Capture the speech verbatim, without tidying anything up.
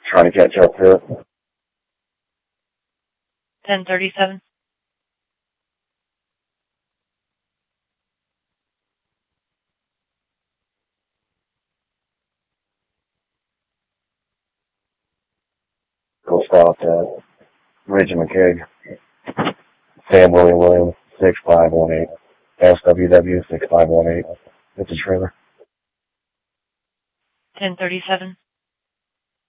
trying to catch up to it. ten thirty-seven. Go stop at Ridge and McKay. Sam William Williams, six five one eight. S W W six five one eight. It's a trailer. ten thirty-seven.